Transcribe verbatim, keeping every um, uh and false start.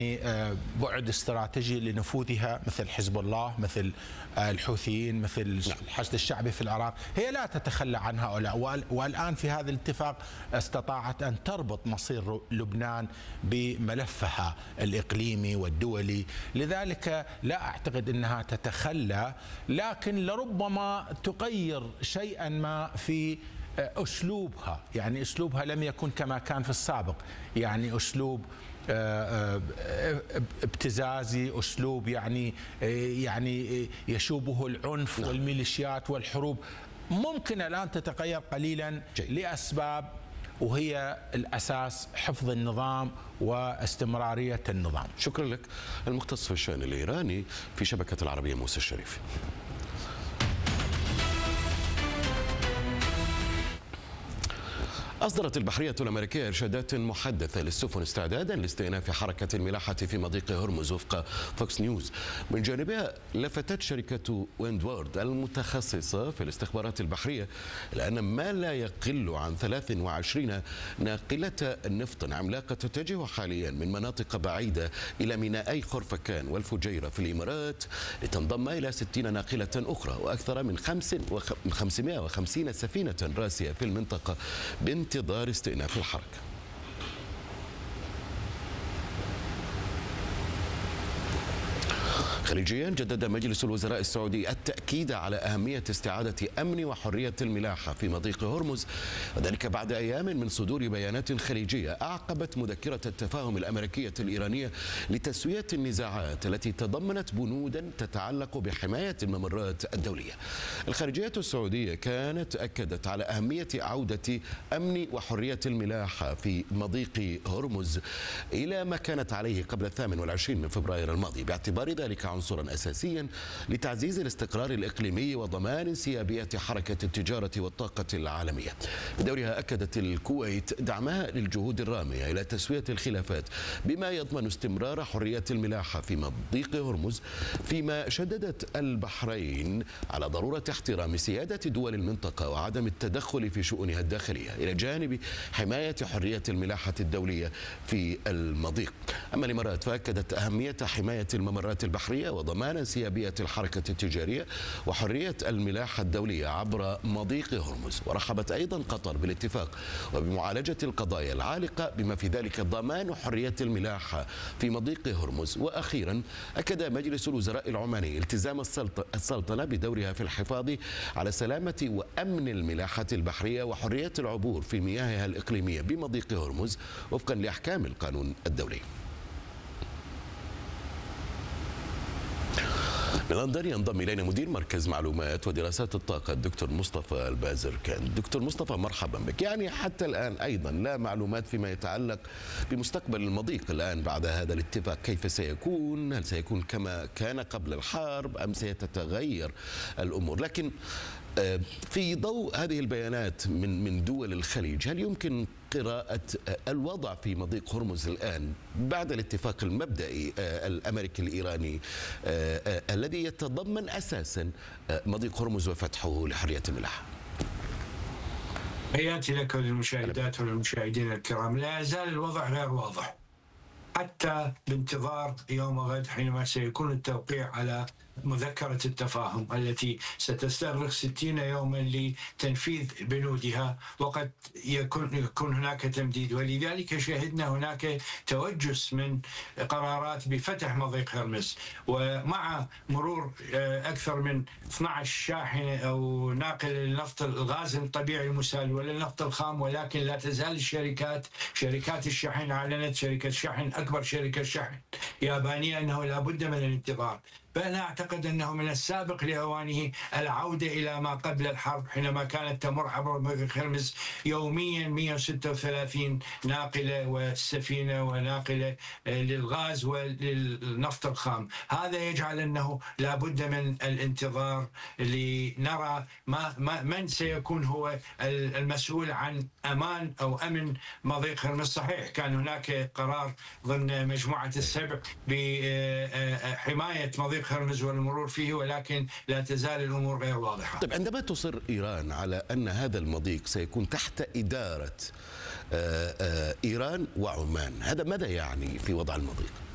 بعد استراتيجي لنفوذها مثل حزب الله، مثل الحوثيين، مثل الحشد الشعبي في العراق. هي لا تتخلى عن هؤلاء، والآن في هذا الاتفاق استطاعت أن تربط مصير لبنان بملفها الإقليمي والدولي. لذلك لا أعتقد أنها تتخلى، لكن لربما تغير شيئا ما في أسلوبها. يعني أسلوبها لم يكن كما كان في السابق، يعني أسلوب ابتزازي، أسلوب يعني يعني يشوبه العنف والميليشيات والحروب. ممكن الآن تتغير قليلا لأسباب، وهي الأساس حفظ النظام واستمرارية النظام. شكرا لك. المختص في الشأن الإيراني في شبكة العربية موسى الشريف. أصدرت البحرية الأمريكية إرشادات محدثة للسفن استعدادا لاستئناف حركة الملاحة في مضيق هرمز وفق فوكس نيوز. من جانبها لفتت شركة ويندوارد المتخصصة في الاستخبارات البحرية لأن ما لا يقل عن ثلاث وعشرين ناقلة نفط عملاقة تتجه حاليا من مناطق بعيدة إلى مينائي خرفكان والفجيرة في الإمارات لتنضم إلى ستين ناقلة أخرى وأكثر من خمسمائة وخمسين سفينة راسية في المنطقة بانتظار استئناف الحركة. خليجيا جدد مجلس الوزراء السعودي التأكيد على أهمية استعادة أمن وحرية الملاحة في مضيق هرمز، وذلك بعد أيام من صدور بيانات خليجية أعقبت مذكرة التفاهم الأمريكية الإيرانية لتسوية النزاعات التي تضمنت بنودا تتعلق بحماية الممرات الدولية. الخارجية السعودية كانت أكدت على أهمية عودة أمن وحرية الملاحة في مضيق هرمز إلى ما كانت عليه قبل الثامن والعشرين من فبراير الماضي، باعتبار ذلك عنصرا أساسيا لتعزيز الاستقرار الإقليمي وضمان انسيابية حركة التجارة والطاقة العالمية. بدورها أكدت الكويت دعمها للجهود الرامية إلى تسوية الخلافات بما يضمن استمرار حرية الملاحة في مضيق هرمز، فيما شددت البحرين على ضرورة احترام سيادة دول المنطقة وعدم التدخل في شؤونها الداخلية إلى جانب حماية حرية الملاحة الدولية في المضيق. أما الإمارات فأكدت أهمية حماية الممرات البحرية وضمان انسيابية الحركة التجارية وحرية الملاحة الدولية عبر مضيق هرمز. ورحبت أيضا قطر بالاتفاق وبمعالجة القضايا العالقة بما في ذلك ضمان حرية الملاحة في مضيق هرمز. وأخيرا أكد مجلس الوزراء العماني التزام السلطنة بدورها في الحفاظ على سلامة وأمن الملاحة البحرية وحرية العبور في مياهها الإقليمية بمضيق هرمز وفقا لأحكام القانون الدولي. من لندن ينضم إلينا مدير مركز معلومات ودراسات الطاقة الدكتور مصطفى البازركان. دكتور مصطفى مرحبا بك. يعني حتى الآن أيضا لا معلومات فيما يتعلق بمستقبل المضيق الآن بعد هذا الاتفاق، كيف سيكون؟ هل سيكون كما كان قبل الحرب أم سيتغير الأمور؟ لكن في ضوء هذه البيانات من من دول الخليج، هل يمكن قراءة الوضع في مضيق هرمز الآن بعد الاتفاق المبدئي الأمريكي الإيراني الذي يتضمن أساسا مضيق هرمز وفتحه لحرية الملاحة؟ حياتي لك وللمشاهدات والمشاهدين الكرام. لا يزال الوضع غير واضح حتى بانتظار يوم غد حينما سيكون التوقيع على مذكرة التفاهم التي ستستغرق ستين يوما لتنفيذ بنودها، وقد يكون يكون هناك تمديد. ولذلك شهدنا هناك توجس من قرارات بفتح مضيق هرمز، ومع مرور أكثر من اثني عشر شاحنة أو ناقل للنفط الغاز الطبيعي المسال وللنفط الخام، ولكن لا تزال الشركات شركات الشحن أعلنت، شركة شحن أكبر شركة شحن يابانية، أنه لا بد من الانتظار. فأنا أعتقد أنه من السابق لأوانه العودة إلى ما قبل الحرب، حينما كانت تمر عبر مضيق هرمز يوميا مئة وستة وثلاثين ناقلة وسفينة وناقلة للغاز وللنفط الخام. هذا يجعل أنه لا بد من الانتظار لنرى ما ما من سيكون هو المسؤول عن أمان أو أمن مضيق هرمز. صحيح كان هناك قرار ضمن مجموعة السبع بحماية مضيق هرمز والمرور فيه، ولكن لا تزال الأمور غير واضحة. طيب، عندما تصر إيران على أن هذا المضيق سيكون تحت إدارة إيران وعمان، هذا ماذا يعني في وضع المضيق؟